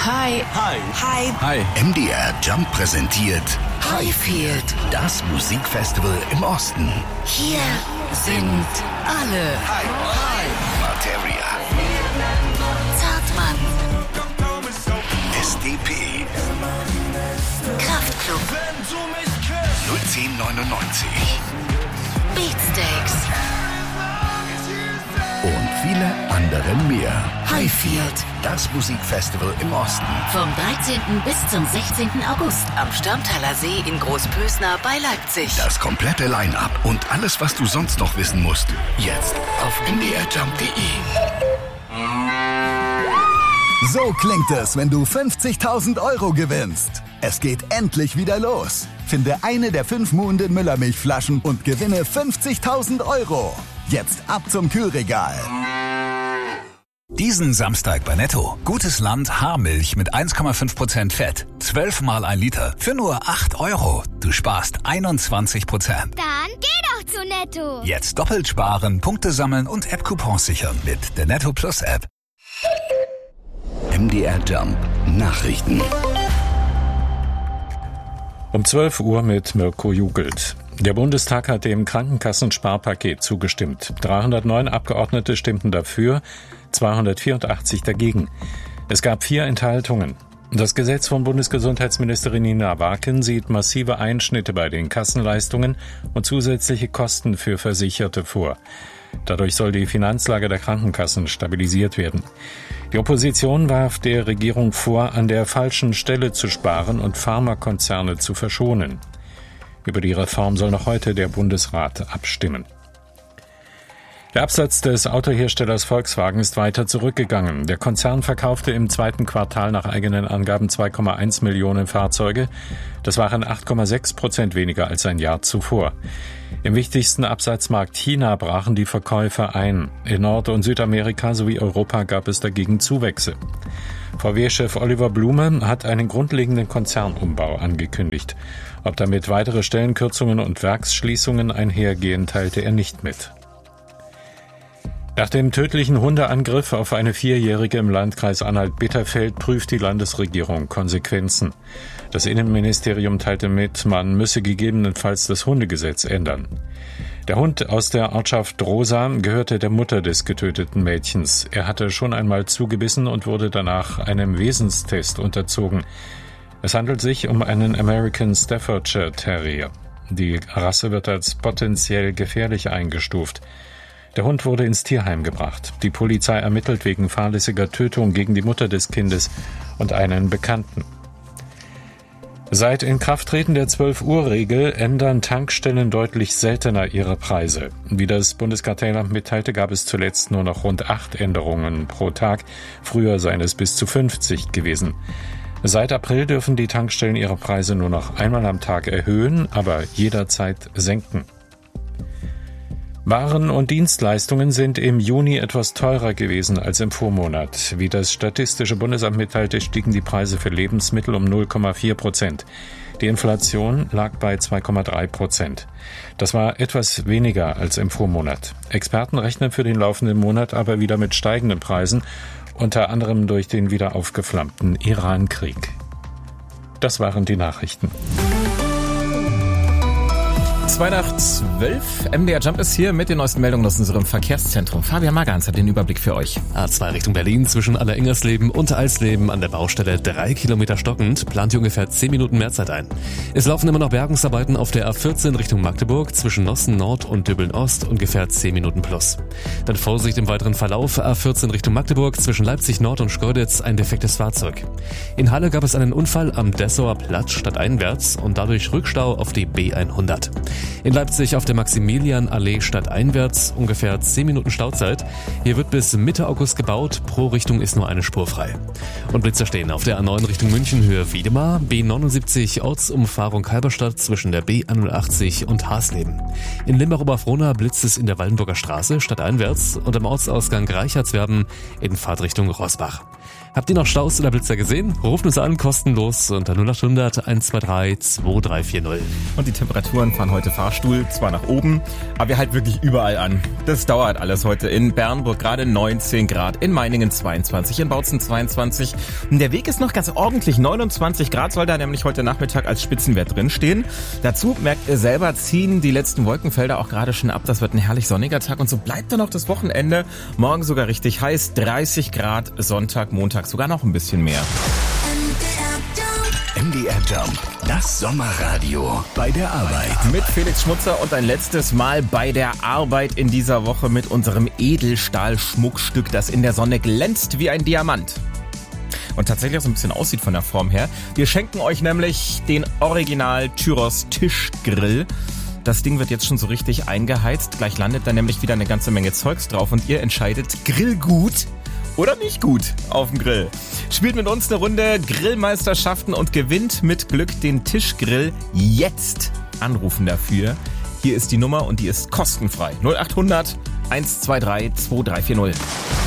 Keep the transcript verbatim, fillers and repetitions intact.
Hi. Hi. Hi. Hi. M D R Jump präsentiert Highfield, das Musikfestival im Osten. hier sind alle. Hi. Materia, Zartmann, S D P, Kraftklub, null zehn neunundneunzig Beatsteaks, und viele andere mehr. Highfield. Das Musikfestival im Osten. Vom dreizehnten bis zum sechzehnten August am Störmtaler See in Großpösner bei Leipzig. Das komplette Line-Up und alles, was du sonst noch wissen musst. Jetzt auf m d r jump punkt d e. So klingt es, wenn du fünfzigtausend Euro gewinnst. Es geht endlich wieder los. Finde eine der fünf Muhnden Müllermilchflaschen und gewinne fünfzigtausend Euro. Jetzt ab zum Kühlregal. Diesen Samstag bei Netto. Gutes Land Haarmilch mit eins Komma fünf Prozent Fett. zwölf mal ein Liter für nur acht Euro. Du sparst einundzwanzig Prozent. Dann geh doch zu Netto. Jetzt doppelt sparen, Punkte sammeln und App-Coupons sichern mit der Netto Plus App. M D R Jump Nachrichten. Um zwölf Uhr mit Mirko Jugelt. Der Bundestag hat dem Krankenkassensparpaket zugestimmt. dreihundertneun Abgeordnete stimmten dafür, zweihundertvierundachtzig dagegen. Es gab vier Enthaltungen. Das Gesetz von Bundesgesundheitsministerin Nina Waken sieht massive Einschnitte bei den Kassenleistungen und zusätzliche Kosten für Versicherte vor. Dadurch soll die Finanzlage der Krankenkassen stabilisiert werden. Die Opposition warf der Regierung vor, an der falschen Stelle zu sparen und Pharmakonzerne zu verschonen. Über die Reform soll noch heute der Bundesrat abstimmen. Der Absatz des Autoherstellers Volkswagen ist weiter zurückgegangen. Der Konzern verkaufte im zweiten Quartal nach eigenen Angaben zwei Komma eins Millionen Fahrzeuge. Das waren acht Komma sechs Prozent weniger als ein Jahr zuvor. Im wichtigsten Absatzmarkt China brachen die Verkäufe ein. In Nord- und Südamerika sowie Europa gab es dagegen Zuwächse. V W-Chef Oliver Blume hat einen grundlegenden Konzernumbau angekündigt. Ob damit weitere Stellenkürzungen und Werksschließungen einhergehen, teilte er nicht mit. Nach dem tödlichen Hundeangriff auf eine Vierjährige im Landkreis Anhalt-Bitterfeld prüft die Landesregierung Konsequenzen. Das Innenministerium teilte mit, man müsse gegebenenfalls das Hundegesetz ändern. Der Hund aus der Ortschaft Rosa gehörte der Mutter des getöteten Mädchens. Er hatte schon einmal zugebissen und wurde danach einem Wesenstest unterzogen. Es handelt sich um einen American Staffordshire Terrier. Die Rasse wird als potenziell gefährlich eingestuft. Der Hund wurde ins Tierheim gebracht. Die Polizei ermittelt wegen fahrlässiger Tötung gegen die Mutter des Kindes und einen Bekannten. Seit Inkrafttreten der zwölf-Uhr-Regel ändern Tankstellen deutlich seltener ihre Preise. Wie das Bundeskartellamt mitteilte, gab es zuletzt nur noch rund acht Änderungen pro Tag. Früher seien es bis zu fünfzig gewesen. Seit April dürfen die Tankstellen ihre Preise nur noch einmal am Tag erhöhen, aber jederzeit senken. Waren und Dienstleistungen sind im Juni etwas teurer gewesen als im Vormonat. Wie das Statistische Bundesamt mitteilte, stiegen die Preise für Lebensmittel um null Komma vier Prozent. Die Inflation lag bei zwei Komma drei Prozent. Das war etwas weniger als im Vormonat. Experten rechnen für den laufenden Monat aber wieder mit steigenden Preisen, unter anderem durch den wieder aufgeflammten Iran-Krieg. Das waren die Nachrichten. zwei nach zwölf. M D R Jump ist hier mit den neuesten Meldungen aus unserem Verkehrszentrum. Fabian Magans hat den Überblick für euch. A zwei Richtung Berlin zwischen Alleringersleben und Alsleben an der Baustelle drei Kilometer stockend, plant hier ungefähr zehn Minuten Mehrzeit ein. Es laufen immer noch Bergungsarbeiten auf der A vierzehn Richtung Magdeburg zwischen Nossen Nord und Döbeln Ost, ungefähr zehn Minuten plus. Dann Vorsicht im weiteren Verlauf, A vierzehn Richtung Magdeburg zwischen Leipzig Nord und Schkeuditz ein defektes Fahrzeug. In Halle gab es einen Unfall am Dessauer Platz stadteinwärts und dadurch Rückstau auf die B hundert. In Leipzig auf der Maximilianallee stadteinwärts ungefähr zehn Minuten Stauzeit. Hier wird bis Mitte August gebaut, pro Richtung ist nur eine Spur frei. Und Blitzer stehen auf der A neun Richtung München Höhe Wiedemar, B neunundsiebzig Ortsumfahrung Halberstadt zwischen der B einundachtzig und Hasleben. In Limbach-Oberfrohna blitzt es in der Waldenburger Straße stadteinwärts und am Ortsausgang Reichertswerben in Fahrtrichtung Rossbach. Habt ihr noch Staus oder Blitzer gesehen? Ruft uns an, kostenlos unter null acht hundert eins zwei drei zwei drei vier null. Und die Temperaturen fahren heute Fahrstuhl, zwar nach oben, aber wir halten wirklich überall an. Das dauert alles heute. In Bernburg gerade neunzehn Grad, in Meiningen zweiundzwanzig, in Bautzen zweiundzwanzig. Und der Weg ist noch ganz ordentlich. neunundzwanzig Grad soll da nämlich heute Nachmittag als Spitzenwert drinstehen. Dazu, merkt ihr selber, ziehen die letzten Wolkenfelder auch gerade schon ab. Das wird ein herrlich sonniger Tag und so bleibt dann auch das Wochenende. Morgen sogar richtig heiß, dreißig Grad, Sonntag, Montag sogar noch ein bisschen mehr. M D R Jump, das Sommerradio bei der Arbeit. Mit Felix Schmutzer und ein letztes Mal bei der Arbeit in dieser Woche mit unserem Edelstahl-Schmuckstück, das in der Sonne glänzt wie ein Diamant. Und tatsächlich auch so ein bisschen aussieht von der Form her. Wir schenken euch nämlich den Original Tyros Tischgrill. Das Ding wird jetzt schon so richtig eingeheizt. Gleich landet da nämlich wieder eine ganze Menge Zeugs drauf und ihr entscheidet Grillgut oder nicht gut auf dem Grill. Spielt mit uns eine Runde Grillmeisterschaften und gewinnt mit Glück den Tischgrill. Jetzt anrufen dafür. Hier ist die Nummer und die ist kostenfrei. null acht hundert eins zwei drei zwei drei vier null.